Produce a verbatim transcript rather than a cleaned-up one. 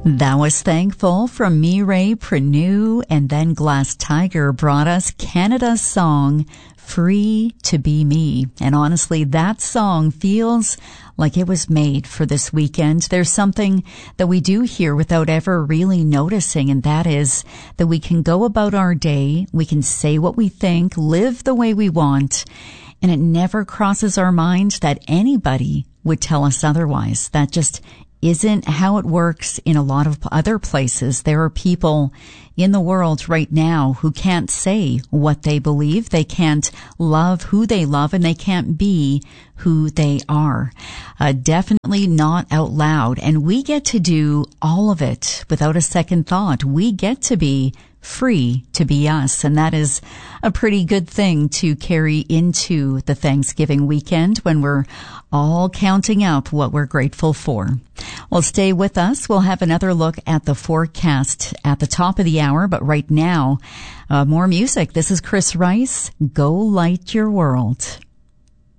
That was Thankful from Mireille Preneau, and then Glass Tiger brought us Canada's song, Free to Be Me. And honestly, that song feels like it was made for this weekend. There's something that we do here without ever really noticing, and that is that we can go about our day, we can say what we think, live the way we want, and it never crosses our mind that anybody would tell us otherwise. That just isn't how it works in a lot of other places. There are people in the world right now who can't say what they believe. They can't love who they love, and they can't be who they are. Uh, definitely not out loud. And we get to do all of it without a second thought. We get to be free to be us. And that is a pretty good thing to carry into the Thanksgiving weekend when we're all counting up what we're grateful for. Well, stay with us. We'll have another look at the forecast at the top of the hour. But right now, uh, more music. This is Chris Rice. Go Light Your World.